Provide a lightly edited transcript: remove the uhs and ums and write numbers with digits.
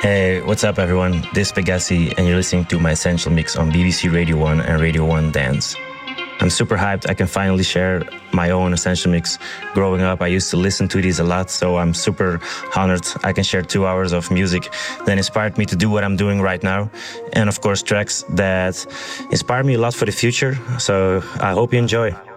Hey, what's up, everyone? This is Pegassi, and you're listening to my Essential Mix on BBC Radio 1 and Radio 1 Dance. I'm super hyped. I can finally share my own Essential Mix. Growing up, I used to listen to these a lot, so I'm super honored I can share 2 hours of music that inspired me to do what I'm doing right now. And of course, tracks that inspired me a lot for the future. So I hope you enjoy.